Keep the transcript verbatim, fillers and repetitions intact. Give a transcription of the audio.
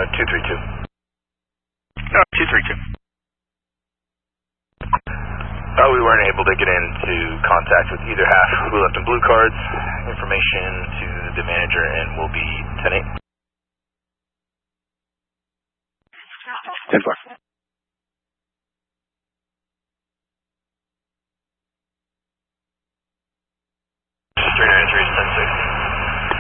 two three two. No, two three two. Oh, we weren't able to get into contact with either half who left in blue cards. Information to the manager and will be ten eight. ten four.